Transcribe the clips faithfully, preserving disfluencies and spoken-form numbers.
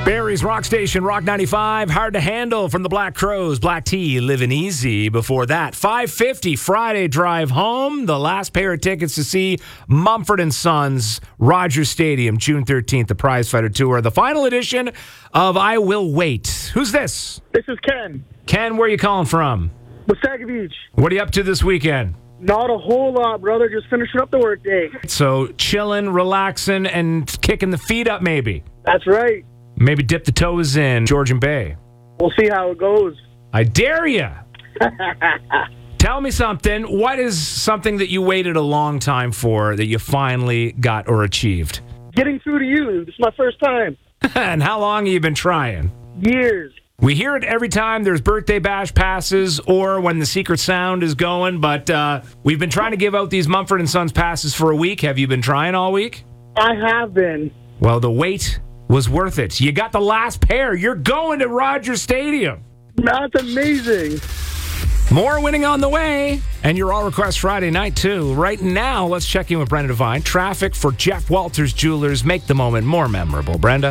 Barrie's Rock Station, Rock ninety-five. Hard to Handle from the Black Crows. Black Tea, Living Easy. Before that, five fifty Friday Drive Home. The last pair of tickets to see Mumford and Sons, Rogers Stadium, June thirteenth, the Prize Fighter Tour. The final edition of I Will Wait. Who's this? This is Ken. Ken, where are you calling from? Wasaga Beach. What are you up to this weekend? Not a whole lot, brother. Just finishing up the work day. So chilling, relaxing, and kicking the feet up maybe. That's right. Maybe dip the toes in Georgian Bay. We'll see how it goes. I dare you. Tell me something. What is something that you waited a long time for that you finally got or achieved? Getting through to you. This is my first time. And how long have you been trying? Years. We hear it every time there's birthday bash passes or when the Secret Sound is going, but uh, we've been trying to give out these Mumford and Sons passes for a week. Have you been trying all week? I have been. Well, the wait was worth it. You got the last pair. You're going to Rogers Stadium. That's amazing. More winning on the way. And your All Request Friday night, too. Right now, let's check in with Brenda Devine. Traffic for Jeff Walters Jewelers. Make the moment more memorable. Brenda?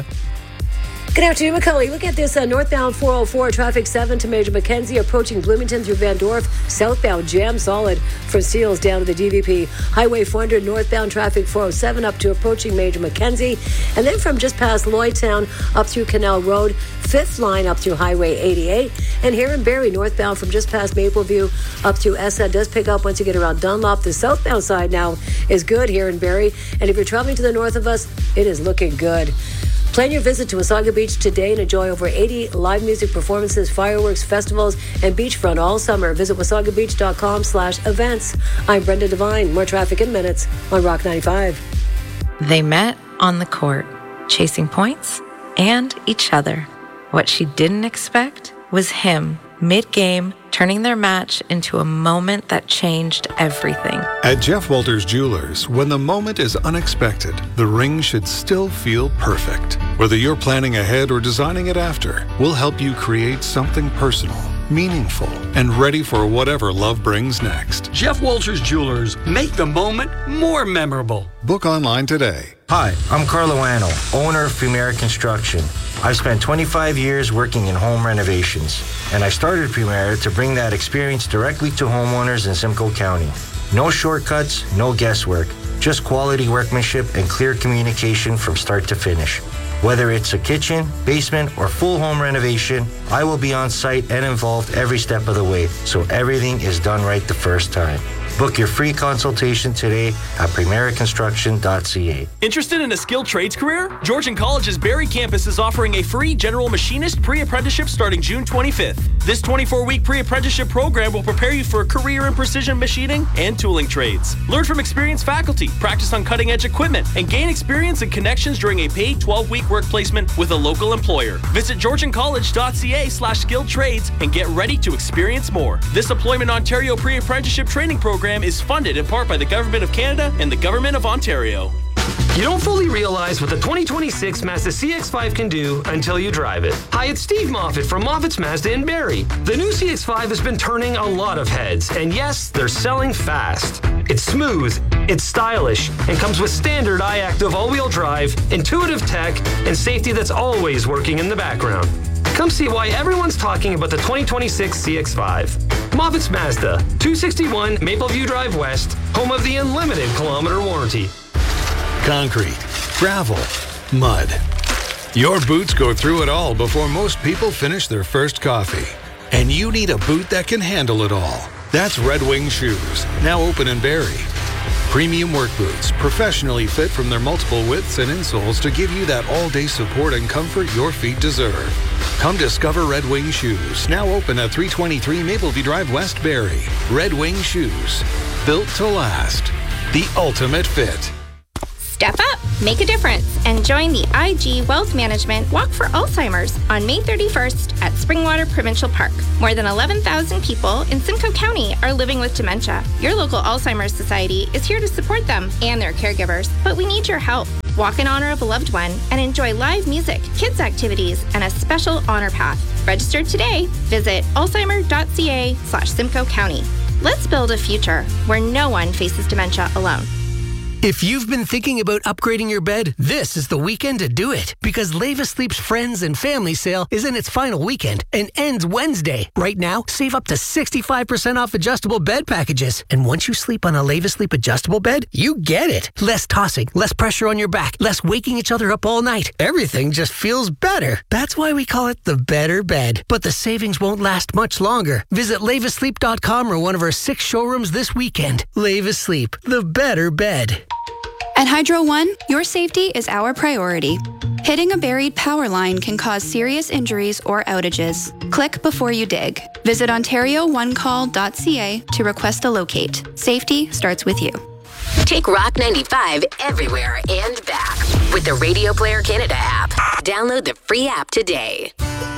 Good afternoon, Macaulay. Look at this uh, northbound four oh four, traffic seven to Major Mackenzie, approaching Bloomington through Van Dorp. Southbound jam solid from Seals down to the D V P. Highway four hundred northbound traffic four oh seven up to approaching Major Mackenzie. And then from just past Lloydtown up through Canal Road, fifth line up through Highway eighty-eight. And here in Barrie, northbound from just past Mapleview up through Essa does pick up once you get around Dunlop. The southbound side now is good here in Barrie. And if you're traveling to the north of us, it is looking good. Plan your visit to Wasaga Beach today and enjoy over eighty live music performances, fireworks, festivals, and beachfront all summer. Visit wasagabeach.com slash events. I'm Brenda Devine. More traffic in minutes on Rock ninety-five. They met on the court, chasing points and each other. What she didn't expect was him, mid-game, turning their match into a moment that changed everything. At Jeff Walters Jewelers, when the moment is unexpected, the ring should still feel perfect. Whether you're planning ahead or designing it after, we'll help you create something personal, meaningful, and ready for whatever love brings next. Jeff Walters Jewelers, make the moment more memorable. Book online today. Hi, I'm Carlo Anno, owner of Premier Construction. I've spent twenty-five years working in home renovations, and I started Premier to bring that experience directly to homeowners in Simcoe County. No shortcuts, no guesswork, just quality workmanship and clear communication from start to finish. Whether it's a kitchen, basement, or full home renovation, I will be on site and involved every step of the way, so everything is done right the first time. Book your free consultation today at premier construction dot c a. Interested in a skilled trades career? Georgian College's Barrie campus is offering a free general machinist pre-apprenticeship starting June twenty-fifth. This twenty-four week pre-apprenticeship program will prepare you for a career in precision machining and tooling trades. Learn from experienced faculty, practice on cutting-edge equipment, and gain experience and connections during a paid twelve week work placement with a local employer. Visit georgian college dot c a slash skilled trades and get ready to experience more. This Employment Ontario pre-apprenticeship training program is funded in part by the Government of Canada and the Government of Ontario. You don't fully realize what the twenty twenty-six Mazda C X five can do until you drive it. Hi, it's Steve Moffat from Moffat's Mazda in Barrie. The new C X five has been turning a lot of heads, and yes, they're selling fast. It's smooth, it's stylish, and comes with standard iActive all-wheel drive, intuitive tech, and safety that's always working in the background. Come see why everyone's talking about the twenty twenty-six C X five. Moffat's Mazda, two sixty-one Mapleview Drive West, home of the unlimited kilometer warranty. Concrete, gravel, mud. Your boots go through it all before most people finish their first coffee. And you need a boot that can handle it all. That's Red Wing Shoes, now open in Barrie. Premium work boots, professionally fit from their multiple widths and insoles to give you that all-day support and comfort your feet deserve. Come discover Red Wing Shoes, now open at three twenty-three Mapleview Drive West, Barrie. Red Wing Shoes, built to last. The ultimate fit. Step up, make a difference, and join the I G Wealth Management Walk for Alzheimer's on May thirty-first at Springwater Provincial Park. More than eleven thousand people in Simcoe County are living with dementia. Your local Alzheimer's Society is here to support them and their caregivers, but we need your help. Walk in honor of a loved one and enjoy live music, kids activities, and a special honor path. Register today. Visit alzheimer dot c a slash Simcoe County. Let's build a future where no one faces dementia alone. If you've been thinking about upgrading your bed, this is the weekend to do it. Because Leva Sleep's Friends and Family Sale is in its final weekend and ends Wednesday. Right now, save up to sixty-five percent off adjustable bed packages. And once you sleep on a Leva Sleep adjustable bed, you get it. Less tossing, less pressure on your back, less waking each other up all night. Everything just feels better. That's why we call it the better bed. But the savings won't last much longer. Visit leva sleep dot com or one of our six showrooms this weekend. Leva Sleep, the better bed. At Hydro One, your safety is our priority. Hitting a buried power line can cause serious injuries or outages. Click before you dig. Visit ontario one call dot c a to request a locate. Safety starts with you. Take Rock ninety-five everywhere and back with the Radio Player Canada app. Download the free app today.